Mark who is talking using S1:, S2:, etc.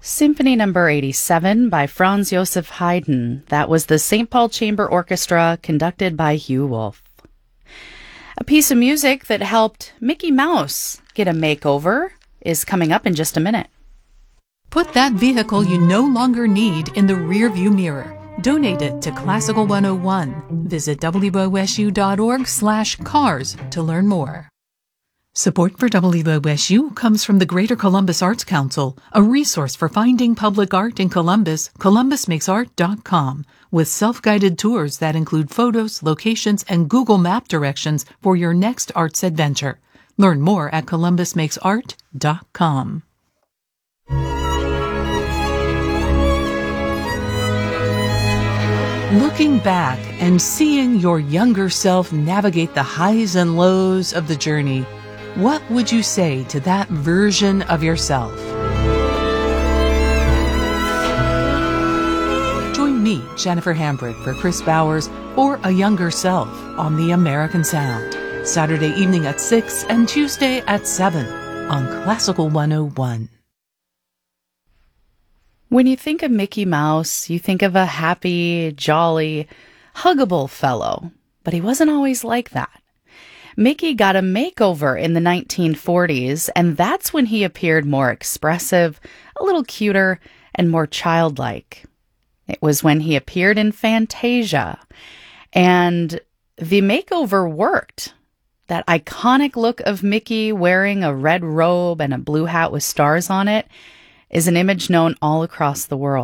S1: Symphony Number 87 by Franz Joseph Haydn. That was the St. Paul Chamber Orchestra, conducted by Hugh Wolf. A piece of music that helped Mickey Mouse get a makeover is coming up in just a minute.
S2: Put that vehicle you no longer need in the rearview mirror. Donate it to Classical 101. Visit wosu.org/cars to learn more. Support for WOSU comes from the Greater Columbus Arts Council, a resource for finding public art in Columbus, columbusmakesart.com, with self-guided tours that include photos, locations, and Google Map directions for your next arts adventure. Learn more at columbusmakesart.com. Looking back and seeing your younger self navigate the highs and lows of the journey, what would you say to that version of yourself? Join me, Jennifer Hambrid, for Chris Bowers or A Younger Self on The American Sound, Saturday evening at 6 and Tuesday at 7 on Classical 101.
S1: When you think of Mickey Mouse, you think of a happy, jolly, huggable fellow, but he wasn't always like that. Mickey got a makeover in the 1940s, and that's when he appeared more expressive, a little cuter, and more childlike. It was when he appeared in Fantasia, and the makeover worked. That iconic look of Mickey wearing a red robe and a blue hat with stars on it is an image known all across the world.